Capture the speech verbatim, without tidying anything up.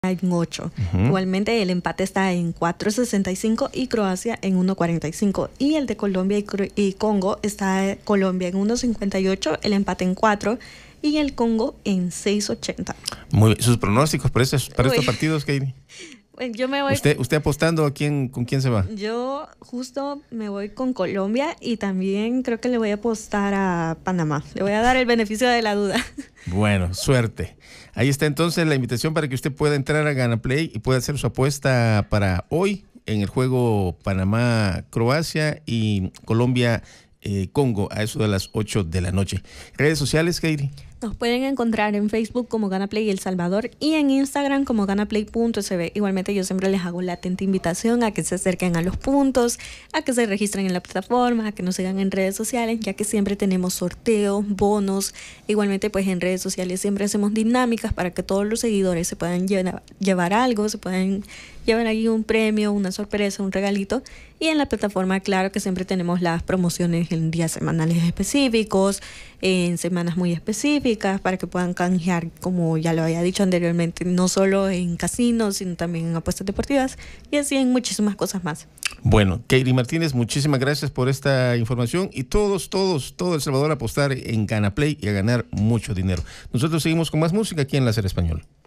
en ocho. Uh-huh. Igualmente el empate está en cuatro sesenta y cinco y Croacia en uno cuarenta y cinco. Y el de Colombia y, y Congo está Colombia en uno cincuenta y ocho, el empate en cuatro y el Congo en seis ochenta. Muy bien. ¿Sus pronósticos para, estos, para estos partidos, Katie? Yo me voy. ¿Usted, usted apostando a quién, con quién se va? Yo justo me voy con Colombia y también creo que le voy a apostar a Panamá. Le voy a dar el beneficio de la duda. Bueno, suerte. Ahí está entonces la invitación para que usted pueda entrar a GanaPlay y pueda hacer su apuesta para hoy en el juego Panamá-Croacia y Colombia-Congo a eso de las ocho de la noche. ¿Redes sociales, Katie? Nos pueden encontrar en Facebook como GanaPlay El Salvador y en Instagram como ganaplay punto s b. Igualmente yo siempre les hago la atenta invitación a que se acerquen a los puntos, a que se registren en la plataforma, a que nos sigan en redes sociales, ya que siempre tenemos sorteos, bonos. Igualmente pues en redes sociales siempre hacemos dinámicas para que todos los seguidores se puedan llevar, llevar algo, se puedan llevar ahí un premio, una sorpresa, un regalito. Y en la plataforma, claro que siempre tenemos las promociones en días semanales específicos, en semanas muy específicas, para que puedan canjear, como ya lo había dicho anteriormente, no solo en casinos, sino también en apuestas deportivas y así en muchísimas cosas más. Bueno, Katie Martínez, muchísimas gracias por esta información y todos, todos, todo El Salvador a apostar en GanaPlay y a ganar mucho dinero. Nosotros seguimos con más música aquí en Láser Español.